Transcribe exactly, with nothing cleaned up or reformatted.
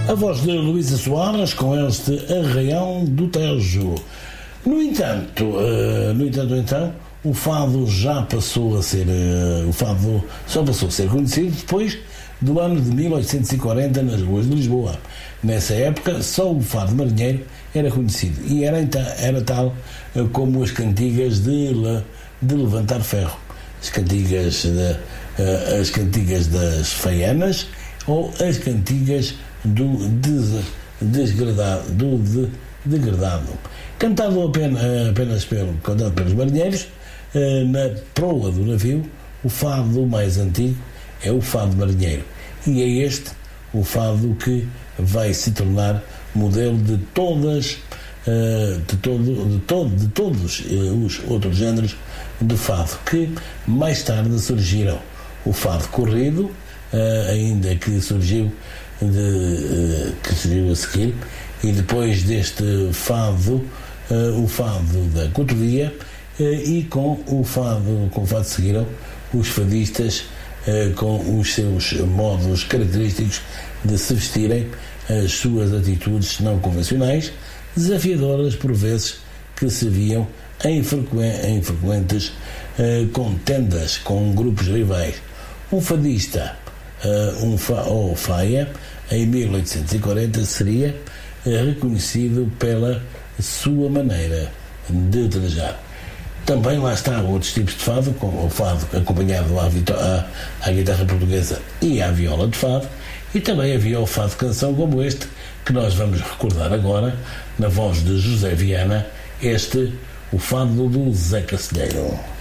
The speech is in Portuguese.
A voz de Luísa Soares com este Arraial do Tejo. No entanto, uh, no entanto, então, o fado já passou a ser, uh, o fado só passou a ser conhecido depois do ano de mil oitocentos e quarenta nas ruas de Lisboa. Nessa época, só o fado marinheiro era conhecido e era, era tal uh, como as cantigas de, de levantar ferro, as cantigas, de, uh, as cantigas das faianas ou as cantigas do des, desgradado, do de, degradado, cantado apenas, apenas pelo, cantado pelos marinheiros. Na proa do navio, o fado mais antigo é o fado marinheiro, e é este o fado que vai se tornar modelo de todas de, todo, de, todo, de todos os outros géneros de fado que mais tarde surgiram. O fado corrido, ainda que surgiu de, que surgiu a seguir, e depois deste fado, o fado da cotovia, e com o fado, com o fado seguiram os fadistas com os seus modos característicos de se vestirem, as suas atitudes não convencionais, desafiadoras por vezes, que se viam em, frequen- em frequentes contendas com grupos rivais. Um fadista um fa- ou faia em mil oitocentos e quarenta seria reconhecido pela sua maneira de trajar. Também lá está outros tipos de fado, como o fado acompanhado à, vito- à, à guitarra portuguesa e à viola de fado, e também havia o fado de canção como este, que nós vamos recordar agora, na voz de José Viana, este, o fado do Zé Cacilheiro.